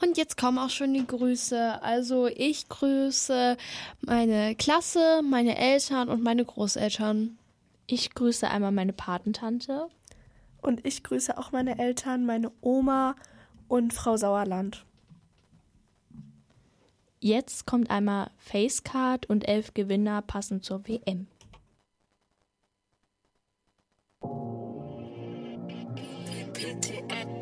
Und jetzt kommen auch schon die Grüße. Also ich grüße meine Klasse, meine Eltern und meine Großeltern. Ich grüße einmal meine Patentante. Und ich grüße auch meine Eltern, meine Oma und Frau Sauerland. Jetzt kommt einmal Facecard und 11 Gewinner passend zur WM.